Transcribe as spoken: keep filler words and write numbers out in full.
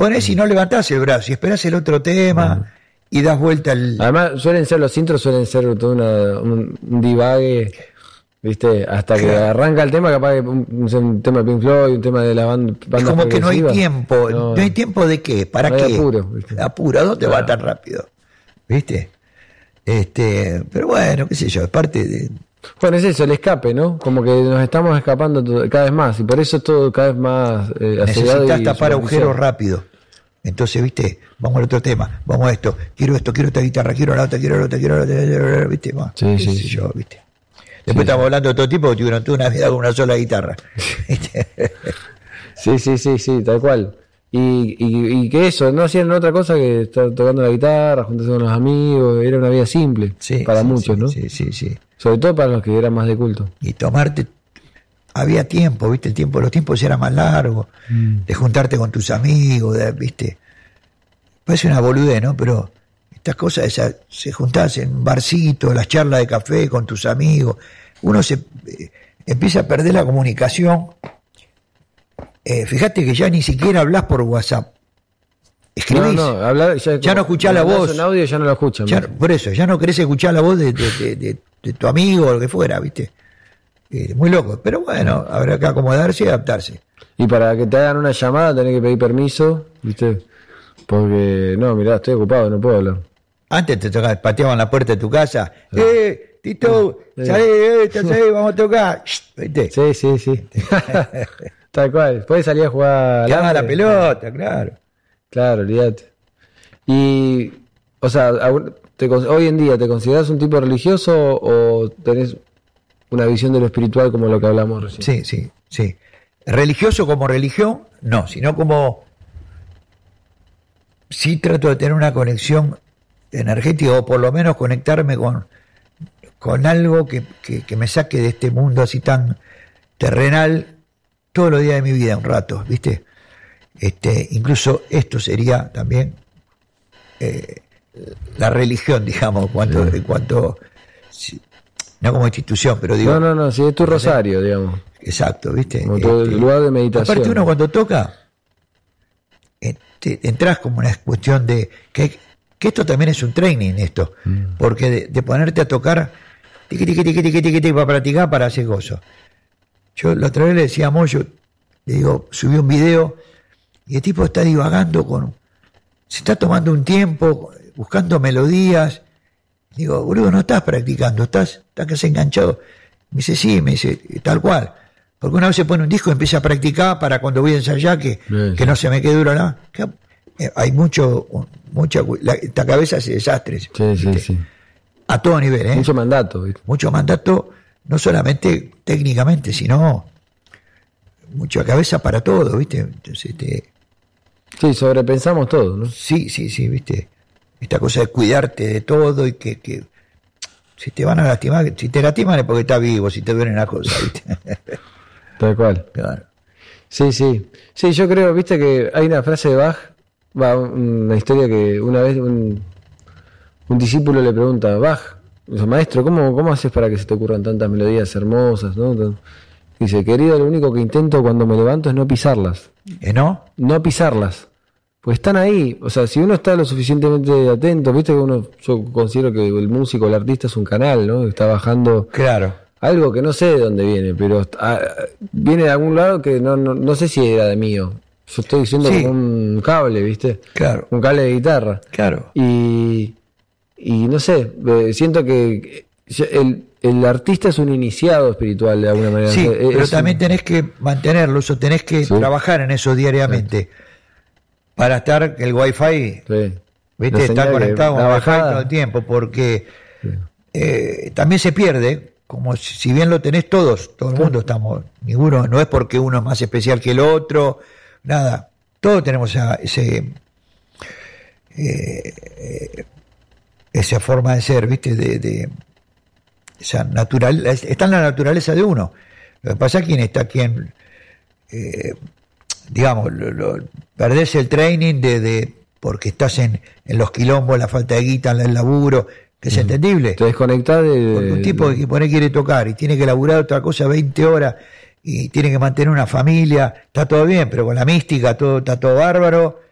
ponés y no levantás el brazo y esperás el otro tema uh-huh. y das vuelta al... Además suelen ser los intros, suelen ser todo una, un, un divague, ¿viste? Hasta que claro. arranca el tema, capaz que un, un tema de Pink Floyd, un tema de la banda. Es como que no hay tiempo. No, no hay tiempo de qué, ¿para no qué? Apuro, ¿viste? Apuro, ¿dónde claro. va tan rápido? ¿Viste? Este, pero bueno, qué sé yo, es parte de... Bueno, es eso, el escape, ¿no? Como que nos estamos escapando todo, cada vez más, y por eso todo cada vez más eh, necesitas tapar agujeros rápido. Entonces, ¿viste? Vamos al otro tema, vamos a esto, quiero esto, quiero esta guitarra, quiero la otra, quiero la otra, quiero la otra, ¿viste? Bueno, sí, sí, sí. Yo, ¿viste? Después sí, estamos sí. hablando de todo tipo, que tuvieron toda una vida con una sola guitarra. sí, sí, sí, sí, tal cual. Y, y, y que eso, no hacían otra cosa que estar tocando la guitarra, juntarse con los amigos, era una vida simple sí, para sí, muchos, sí, ¿no? Sí, sí, sí. Sobre todo para los que eran más de culto. Y tomarte, había tiempo, ¿viste? El tiempo, los tiempos eran más largos, mm. de juntarte con tus amigos, de, ¿viste? Parece una boludez, ¿no? Pero estas cosas, esas, se juntás en un barcito, las charlas de café con tus amigos, uno se eh, empieza a perder la comunicación. Eh, fíjate que ya ni siquiera hablas por WhatsApp. Escribís. No, no, hablar, ya, ya no escuchás la voz. En audio ya no lo escuchan. Ya, por eso, ya no querés escuchar la voz de, de, de, de, de tu amigo o lo que fuera, ¿viste? Eh, muy loco. Pero bueno, habrá que acomodarse y adaptarse. Y para que te hagan una llamada tenés que pedir permiso, ¿viste? Porque, no, mirá, estoy ocupado, no puedo hablar. Antes te tocaban, pateaban la puerta de tu casa. Sí. ¡Eh, Tito! Sí. ¡Salí, eh, salí, vamos a tocar! ¿Viste? Sí, sí, sí. Tal cual. Después salía a jugar. A la pelota, claro. Claro, olvídate. Y, o sea, te, hoy en día, ¿te consideras un tipo religioso o tenés una visión de lo espiritual como lo que hablamos recién? Sí, sí, sí. Religioso como religión, no, sino como... Sí trato de tener una conexión energética o por lo menos conectarme con, con algo que, que, que me saque de este mundo así tan terrenal todos los días de mi vida, un rato, ¿viste? Este, incluso esto sería también eh, la religión, digamos, cuanto, sí. en cuanto si, no como institución, pero digo... No, no, no, si es tu rosario, ¿sí? digamos. Exacto, ¿viste? Como todo este, el lugar de meditación. Aparte uno cuando toca, este, entras como una cuestión de... que, que esto también es un training, esto, mm. porque de, de ponerte a tocar tiqui, tiqui, tiqui, tiqui, tiqui, tiqui, para practicar, para hacer gozo. Yo la otra vez le decía a Moyo, le digo, subí un video y el tipo está divagando con... se está tomando un tiempo, buscando melodías. Digo, boludo, no estás practicando, estás, estás casi enganchado. Me dice, sí, me dice, tal cual. Porque una vez se pone un disco y empieza a practicar para cuando voy a ensayar que, sí, que no se me quede duro nada. Eh, hay mucho, mucha... La, esta cabeza hace desastres. Sí, sí, sí. A todo nivel, ¿eh? Mucho mandato. ¿Viste? Mucho mandato, no solamente técnicamente, sino... mucha cabeza para todo, ¿viste? Entonces, este... sí, sobrepensamos todo, ¿no? Sí, sí, sí, ¿viste? Esta cosa de cuidarte de todo y que, que si te van a lastimar, si te lastiman es porque estás vivo, si te duelen las cosas, ¿viste? Tal cual. Claro. Sí, sí. Sí, yo creo, ¿viste? Que hay una frase de Bach, va, una historia que una vez un, un discípulo le pregunta, Bach, dice, maestro, ¿cómo, ¿cómo haces para que se te ocurran tantas melodías hermosas, ¿no? Dice, querido, lo único que intento cuando me levanto es no pisarlas. ¿Eh, no? No pisarlas. Pues están ahí. O sea, si uno está lo suficientemente atento, viste que uno, yo considero que el músico, el artista es un canal, ¿no? Está bajando claro. algo que no sé de dónde viene, pero a, viene de algún lado que no, no, no sé si era de mío. Yo estoy diciendo sí. como un cable, ¿viste? Claro. Un cable de guitarra. Claro. Y, y no sé, siento que el... el artista es un iniciado espiritual de alguna manera. Sí, es, pero es también un... tenés que mantenerlo, o tenés que sí. trabajar en eso diariamente. Sí. Para estar, el wifi, sí. ¿viste? Está conectado con el wifi todo el tiempo, porque sí. eh, también se pierde, como si, si bien lo tenés todos, todo el mundo estamos, ninguno, no es porque uno es más especial que el otro, nada, todos tenemos esa, ese, eh, esa forma de ser, ¿viste? De... de esa natural, está en la naturaleza de uno. Lo que pasa es quien está quien eh, digamos lo, lo, perdés el training de, de porque estás en, en los quilombos, la falta de guita, el laburo, que es entendible. Te desconectás de... Porque un tipo que pone quiere tocar y tiene que laburar otra cosa veinte horas y tiene que mantener una familia, está todo bien, pero con la mística todo está todo bárbaro,